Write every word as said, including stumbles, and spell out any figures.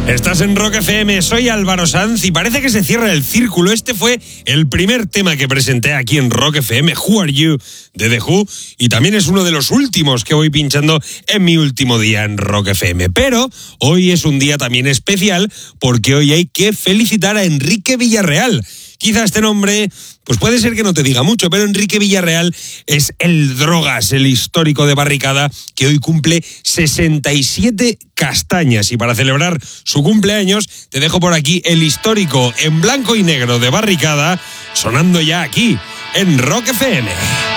Estás en Rock F M, soy Álvaro Sanz y parece que se cierra el círculo. Este fue el primer tema que presenté aquí en Rock F M, Who Are You, de The Who, y también es uno de los últimos que voy pinchando en mi último día en Rock F M. Pero hoy es un día también especial porque hoy hay que felicitar a Enrique Villarreal. Quizá este nombre, pues puede ser que no te diga mucho, pero Enrique Villarreal es el Drogas, el histórico de Barricada, que hoy cumple sesenta y siete castañas. Y para celebrar su cumpleaños, te dejo por aquí el histórico en blanco y negro de Barricada, sonando ya aquí, en Rock F M.